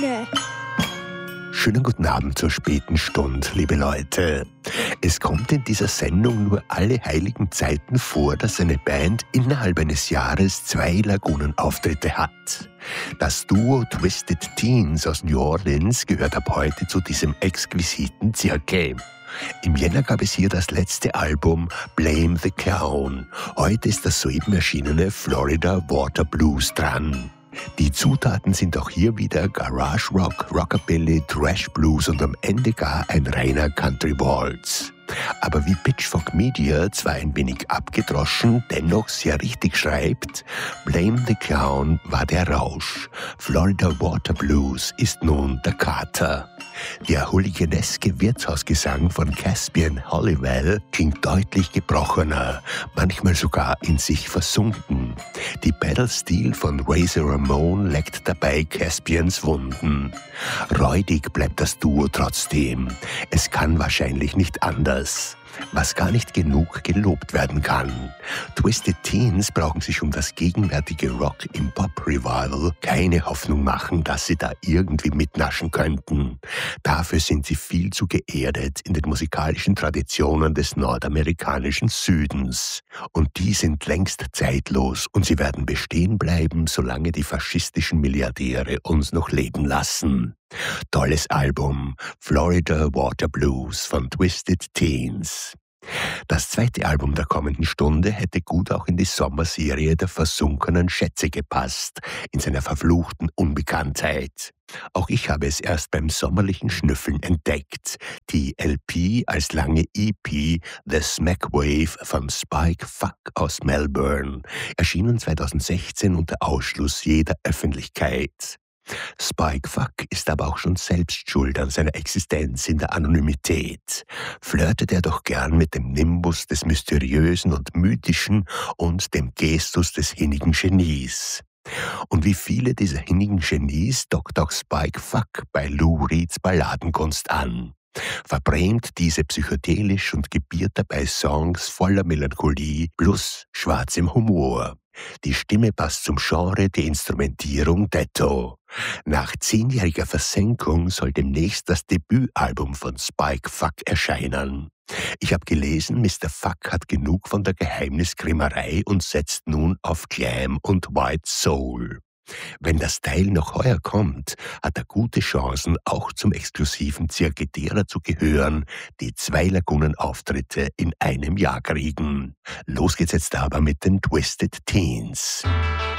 Ne. Schönen guten Abend zur späten Stunde, liebe Leute. Es kommt in dieser Sendung nur alle heiligen Zeiten vor, dass eine Band innerhalb eines Jahres 2 Lagunenauftritte hat. Das Duo Twisted Teens aus New Orleans gehört ab heute zu diesem exquisiten Zirkel. Im Jänner gab es hier das letzte Album Blame the Clown. Heute ist das soeben erschienene Florida Water Blues dran. Die Zutaten sind auch hier wieder Garage Rock, Rockabilly, Thrash Blues und am Ende gar ein reiner Country Waltz. Aber wie Pitchfork Media zwar ein wenig abgedroschen, dennoch sehr richtig schreibt, Blame the Clown war der Rausch, Florida Water Blues ist nun der Kater. Der hooliganeske Wirtshausgesang von Caspian Hollywell klingt deutlich gebrochener, manchmal sogar in sich versunken. Die Pedal-Steel von Razor Ramon leckt dabei Caspians Wunden. Räudig bleibt das Duo trotzdem. Es kann wahrscheinlich nicht anders. Was gar nicht genug gelobt werden kann. Twisted Teens brauchen sich um das gegenwärtige Rock im Pop-Revival keine Hoffnung machen, dass sie da irgendwie mitnaschen könnten. Dafür sind sie viel zu geerdet in den musikalischen Traditionen des nordamerikanischen Südens. Und die sind längst zeitlos und sie werden bestehen bleiben, solange die faschistischen Milliardäre uns noch leben lassen. Tolles Album, Florida Water Blues von Twisted Teens. Das zweite Album der kommenden Stunde hätte gut auch in die Sommerserie der versunkenen Schätze gepasst, in seiner verfluchten Unbekanntheit. Auch ich habe es erst beim sommerlichen Schnüffeln entdeckt. Die LP als lange EP The Smack Wave von Spike Fuck aus Melbourne, erschienen 2016 unter Ausschluss jeder Öffentlichkeit. Spike Fuck ist aber auch schon selbst schuld an seiner Existenz in der Anonymität. Flirtet er doch gern mit dem Nimbus des Mysteriösen und Mythischen und dem Gestus des hinnigen Genies. Und wie viele dieser hinnigen Genies dockt auch Spike Fuck bei Lou Reeds Balladenkunst an. Verbrämt diese psychedelisch und gebiert dabei Songs voller Melancholie plus schwarzem Humor. Die Stimme passt zum Genre, die Instrumentierung detto. Nach 10-jähriger Versenkung soll demnächst das Debütalbum von Spike Fuck erscheinen. Ich habe gelesen, Mr. Fuck hat genug von der Geheimniskrämerei und setzt nun auf Glam und White Soul. Wenn das Teil noch heuer kommt, hat er gute Chancen, auch zum exklusiven Zirkel derer zu gehören, die 2 Lagunenauftritte in einem Jahr kriegen. Los geht's jetzt aber mit den Twisted Teens.